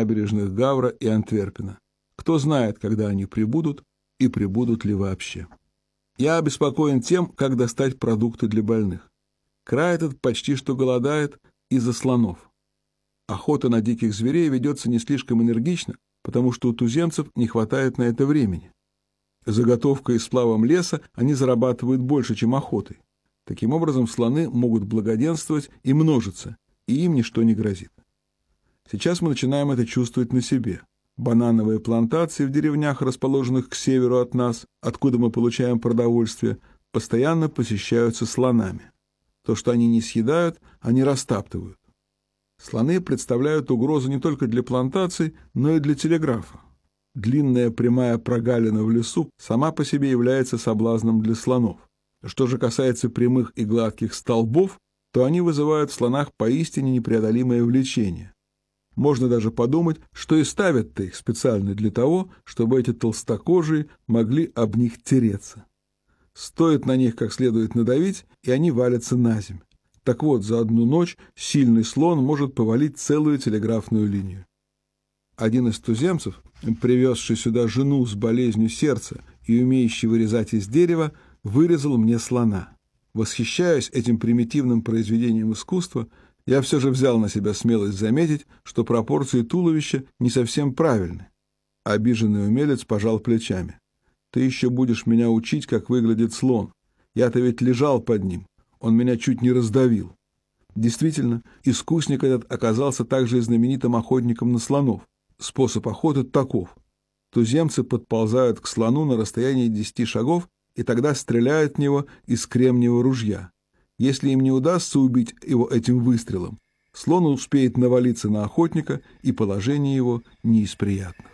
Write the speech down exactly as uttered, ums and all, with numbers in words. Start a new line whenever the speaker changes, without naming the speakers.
набережных Гавра и Антверпена. Кто знает, когда они прибудут и прибудут ли вообще. Я обеспокоен тем, как достать продукты для больных. Край этот почти что голодает из-за слонов. Охота на диких зверей ведется не слишком энергично, потому что у туземцев не хватает на это времени. Заготовкой и сплавом леса они зарабатывают больше, чем охотой. Таким образом, слоны могут благоденствовать и множиться, и им ничто не грозит. Сейчас мы начинаем это чувствовать на себе. Банановые плантации в деревнях, расположенных к северу от нас, откуда мы получаем продовольствие, постоянно посещаются слонами. То, что они не съедают, они растаптывают. Слоны представляют угрозу не только для плантаций, но и для телеграфа. Длинная прямая прогалина в лесу сама по себе является соблазном для слонов. Что же касается прямых и гладких столбов, то они вызывают в слонах поистине непреодолимое влечение. Можно даже подумать, что и ставят-то их специально для того, чтобы эти толстокожие могли об них тереться. Стоит на них как следует надавить, и они валятся на землю. Так вот, за одну ночь сильный слон может повалить целую телеграфную линию. Один из туземцев, привезший сюда жену с болезнью сердца и умеющий вырезать из дерева, вырезал мне слона. Восхищаясь этим примитивным произведением искусства, я все же взял на себя смелость заметить, что пропорции туловища не совсем правильны. Обиженный умелец пожал плечами. «Ты еще будешь меня учить, как выглядит слон. Я-то ведь лежал под ним. Он меня чуть не раздавил». Действительно, искусник этот оказался также и знаменитым охотником на слонов. Способ охоты таков. Туземцы подползают к слону на расстоянии десяти шагов и тогда стреляют в него из кремниевого ружья. Если им не удастся убить его этим выстрелом, слон успеет навалиться на охотника, и положение его не из приятных.